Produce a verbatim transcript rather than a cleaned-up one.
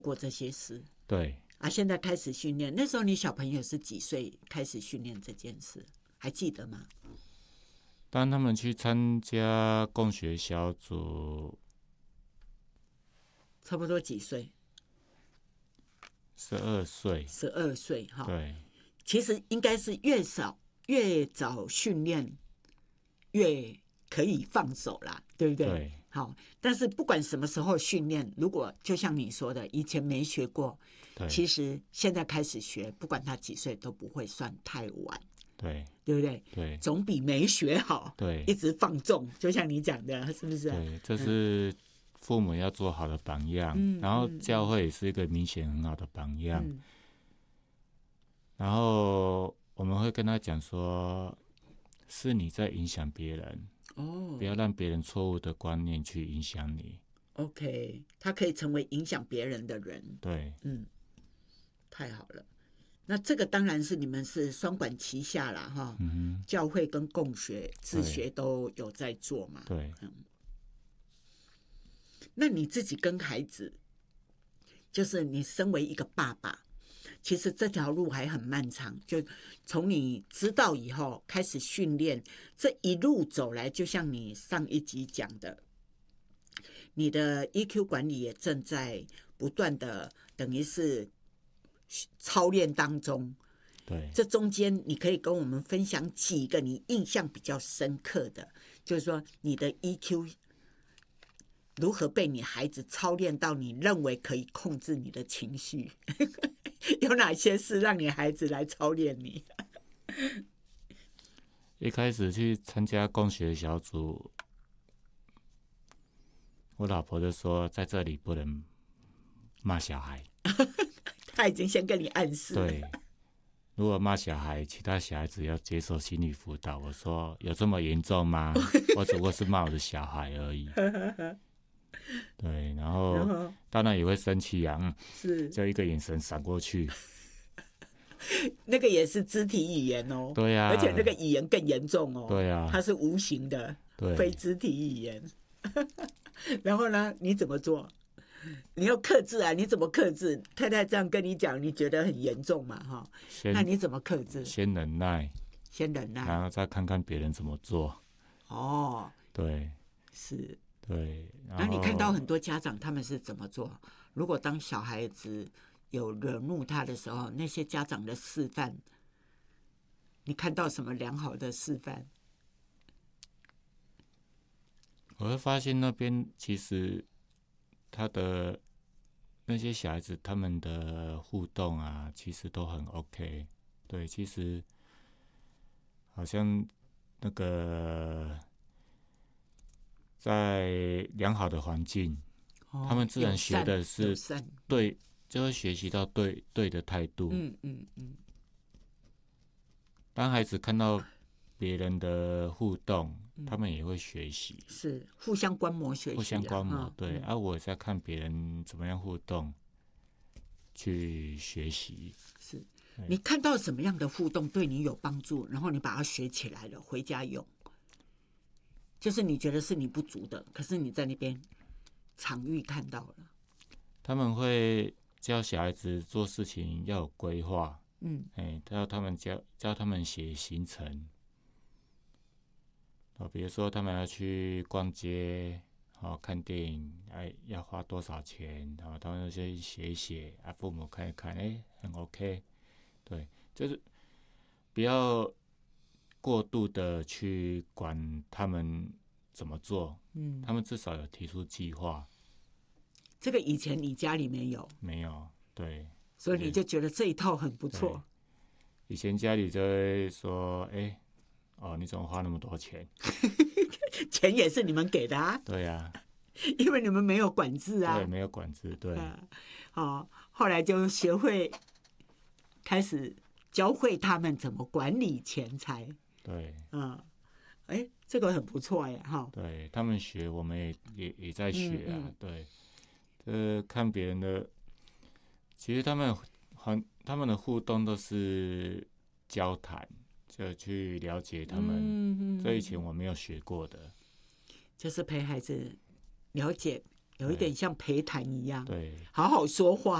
过这些事。 对啊，现在开始训练。那时候你小朋友是几岁开始训练这件事？还记得吗？ 当他们去参加共学小组， 差不多几岁？ 十二岁。 十二岁哈。 对， 其实应该是越少越早训练，越可以放手啦，对不对？ 对。 好，但是不管什么时候训练，如果就像你说的，以前没学过，其实现在开始学，不管他几岁都不会算太晚。 对， 对不对？ 对， 总比没学好， 对， 一直放纵，就像你讲的，是不是？ 对，这是父母要做好的榜样，嗯、然后教会也是一个明显很好的榜样。嗯、然后我们会跟他讲说，是你在影响别人，哦，不要让别人错误的观念去影响你。 OK， 他可以成为影响别人的人。 对， 嗯，太好了。那这个当然是你们是双管齐下啦，哈、嗯，教会跟共学、自学都有在做嘛。 对， 嗯。那你自己跟孩子，就是你身为一个爸爸，其实这条路还很漫长。就从你知道以后开始训练，这一路走来，就像你上一集讲的，你的 E Q 管理也正在不断的，等于是操练当中。 对， 这中间你可以跟我们分享几个你印象比较深刻的，就是说你的 E Q 如何被你孩子操练到你认为可以控制你的情绪有哪些事让你孩子来操练你？ 一开始去参加共学小组，我老婆就说在这里不能骂小孩他已经先跟你暗示了。 对，如果骂小孩，其他小孩子要接受心理辅导。我说有这么严重吗？我只不过是骂我的小孩而已。对，然后, 然后当然也会生气啊，嗯，是，就一个眼神闪过去。 那个也是肢体语言哦， 对呀、啊， 而且那个语言更严重哦， 对呀、啊， 它是无形的，非肢体语言。然后呢，你怎么做？你要克制啊！你怎么克制？太太这样跟你讲，你觉得很严重嘛？哈，那你怎么克制？ 先忍耐， 先忍耐， 然后再看看别人怎么做。 哦， 对， 是， 对。 然后你看到很多家长他们是怎么做？如果当小孩子有惹怒他的时候，那些家长的示范，你看到什么良好的示范？ 我会发现那边其实他的那些小孩子他们的互动啊，其实都很 OK。对，其实好像那个在良好的环境，哦、他们自然学的是对，就会学习到对对的态度。嗯嗯嗯。当孩子看到别人的互动，嗯、他们也会学习， 是互相观摩学习、啊， 互相观摩。对， 嗯、 啊，我在看别人怎么样互动，去学习。 是你看到什么样的互动对你有帮助，然后你把它学起来了，回家用。就是你觉得是你不足的，可是你在那边场域看到了。 他们会教小孩子做事情要有规划。嗯，哎，教他们教教他们写行程。哦，比如说他们要去逛街，哦，看电影，哎，要花多少钱？然后他们就写一写，啊，父母看一看，哎，很 OK。对，就是不要过度的去管他们怎么做。嗯，他们至少有提出计划。 这个以前你家里没有？ 没有，对。 所以你就觉得这一套很不错。 以前家里就会说：“哎、欸，哦，你怎么花那么多钱？ 钱也是你们给的啊。” 对呀、啊， 因为你们没有管制啊。 对，没有管制，对。 啊、哦，后来就学会开始教会他们怎么管理钱财。 对， 嗯，哎，这个很不错呀，哈。 对他们学，我们也也也在学啊。嗯嗯对，这看别人的。其实他们很，他们的互动都是交谈，就去了解他们。嗯嗯、这以前我没有学过的， 就是陪孩子了解有一点像陪谈一样， 对， 好好说话。